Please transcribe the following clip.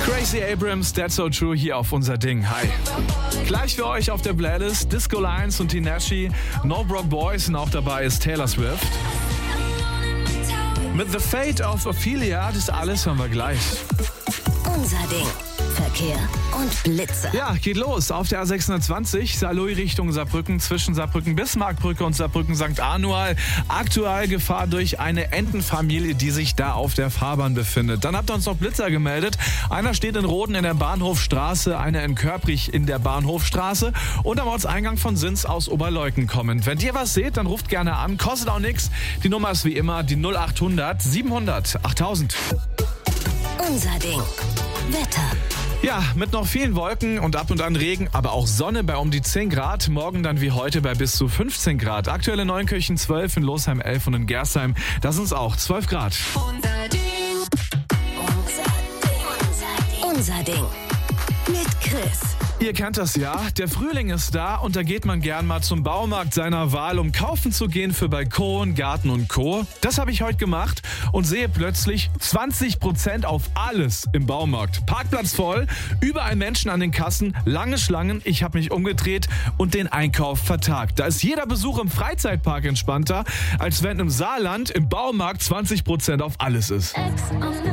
Gracie Abrams, That's So True hier auf unser Ding. Hi. Gleich für euch auf der Playlist Disco Lions und Tinashe, No Broke Boys und auch dabei ist Taylor Swift. Mit The Fate of Ophelia, das alles hören wir gleich. Unser Ding. Verkehr und Blitzer. Ja, geht los. Auf der A620, Saarlouis Richtung Saarbrücken, zwischen Saarbrücken-Bismarckbrücke und Saarbrücken-St. Anual. Aktuell Gefahr durch eine Entenfamilie, die sich da auf der Fahrbahn befindet. Dann habt ihr uns noch Blitzer gemeldet. Einer steht in Roden in der Bahnhofstraße, einer in Körprich in der Bahnhofstraße und am Ortseingang von Sins aus Oberleuken kommend. Wenn ihr was seht, dann ruft gerne an. Kostet auch nichts. Die Nummer ist wie immer die 0800 700 8000. Unser Ding. Wetter. Ja, mit noch vielen Wolken und ab und an Regen, aber auch Sonne bei um die 10 Grad. Morgen dann wie heute bei bis zu 15 Grad. Aktuell in Neunkirchen 12, in Losheim 11 und in Gerstheim, da sind es auch 12 Grad. Unser Ding. Unser Ding. Mit Chris. Ihr kennt das ja, der Frühling ist da und da geht man gern mal zum Baumarkt seiner Wahl, um kaufen zu gehen für Balkon, Garten und Co. Das habe ich heute gemacht und sehe plötzlich 20% auf alles im Baumarkt. Parkplatz voll, überall Menschen an den Kassen, lange Schlangen, ich habe mich umgedreht und den Einkauf vertagt. Da ist jeder Besuch im Freizeitpark entspannter, als wenn im Saarland im Baumarkt 20% auf alles ist.